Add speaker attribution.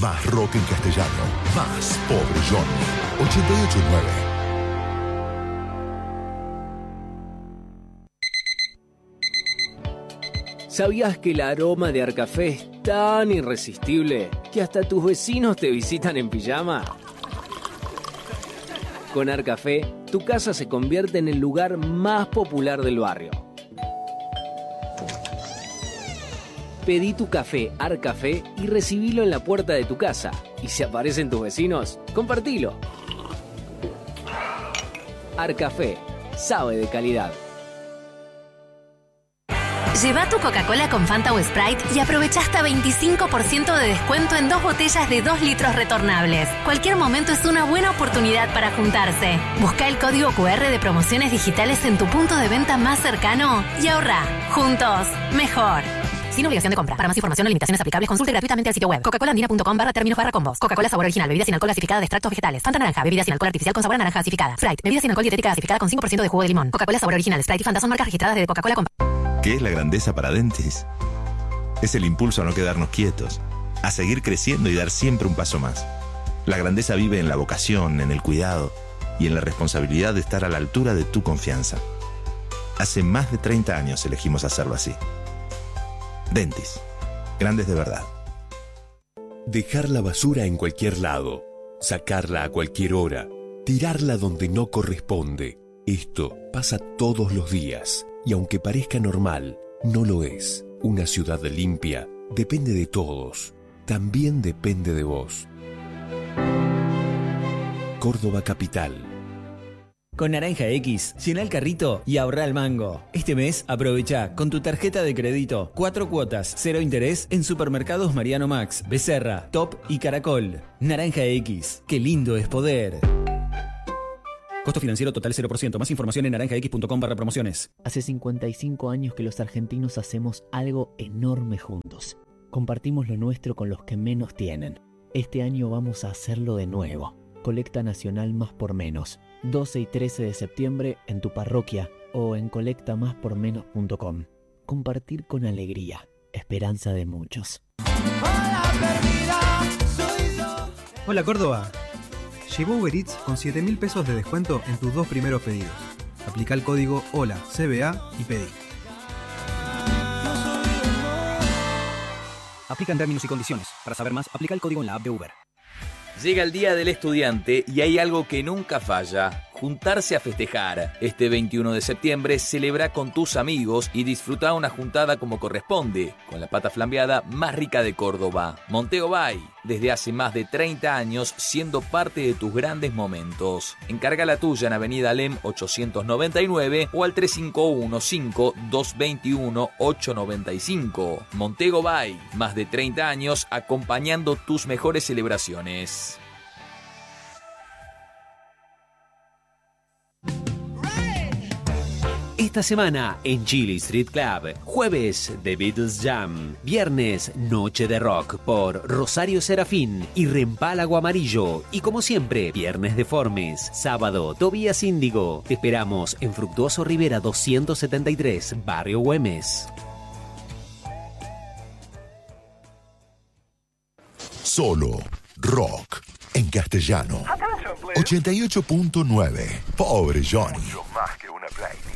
Speaker 1: Más rock en castellano. Más Pobre Johnny. 88.9.
Speaker 2: ¿Sabías que el aroma de Arcafé es tan irresistible que hasta tus vecinos te visitan en pijama? Con Arcafé, tu casa se convierte en el lugar más popular del barrio. Pedí tu café Arcafé y recibilo en la puerta de tu casa. Y si aparecen tus vecinos, compartilo. Arcafé, sabe de calidad.
Speaker 3: Lleva tu Coca-Cola con Fanta o Sprite y aprovecha hasta 25% de descuento en 2 botellas de 2 litros retornables. Cualquier momento es una buena oportunidad para juntarse. Busca el código QR de promociones digitales en tu punto de venta más cercano y ahorra. Juntos, mejor. Sin obligación de compra. Para más información o limitaciones aplicables, consulte gratuitamente el sitio web coca-colaandina.com/términos/combos. Coca-Cola sabor original, bebida sin alcohol gasificada de extractos vegetales. Fanta naranja, bebida sin alcohol artificial con sabor a naranja gasificada. Sprite, bebida sin alcohol dietética gasificada con 5% de jugo de limón. Coca-Cola sabor original, Sprite y Fanta son marcas registradas de Coca-Cola Company.
Speaker 4: ¿Qué es la grandeza para Dentis? Es el impulso a no quedarnos quietos, a seguir creciendo y dar siempre un paso más. La grandeza vive en la vocación, en el cuidado y en la responsabilidad de estar a la altura de tu confianza. Hace más de 30 años elegimos hacerlo así. Dentis. Grandes de verdad.
Speaker 5: Dejar la basura en cualquier lado, sacarla a cualquier hora, tirarla donde no corresponde. Esto pasa todos los días y aunque parezca normal, no lo es. Una ciudad limpia depende de todos. También depende de vos. Córdoba Capital.
Speaker 6: Con Naranja X, llena el carrito y ahorra el mango. Este mes, aprovecha con tu tarjeta de crédito 4 cuotas, 0 interés en supermercados Mariano Max, Becerra, Top y Caracol. Naranja X, qué lindo es poder. Costo financiero total 0%. Más información en naranjax.com/promociones.
Speaker 7: Hace 55 años que los argentinos hacemos algo enorme juntos. Compartimos lo nuestro con los que menos tienen. Este año vamos a hacerlo de nuevo. Colecta Nacional Más por Menos. 12 y 13 de septiembre en tu parroquia o en colectamáspormenos.com. Compartir con alegría. Esperanza de muchos.
Speaker 8: Hola Córdoba. Llevo Uber Eats con 7.000 pesos de descuento en tus 2 primeros pedidos. Aplica el código HOLA CBA y pedí.
Speaker 9: Aplican términos y condiciones. Para saber más, aplica el código en la app de Uber.
Speaker 10: Llega el Día del Estudiante y hay algo que nunca falla: juntarse a festejar. Este 21 de septiembre celebra con tus amigos y disfruta una juntada como corresponde, con la pata flambeada más rica de Córdoba. Montego Bay, desde hace más de 30 años siendo parte de tus grandes momentos. Encarga la tuya en Avenida Alem 899 o al 3515-221-895. Montego Bay, más de 30 años acompañando tus mejores celebraciones.
Speaker 11: Esta semana en Chile Street Club, jueves The Beatles Jam, viernes Noche de Rock por Rosario Serafín y Reempálago Amarillo y como siempre Viernes Deformes, sábado Tobías Índigo. Te esperamos en Fructuoso Rivera 273, Barrio Güemes.
Speaker 1: Solo rock en castellano. 88.9. Pobre Johnny.
Speaker 12: Mucho más que una playlist.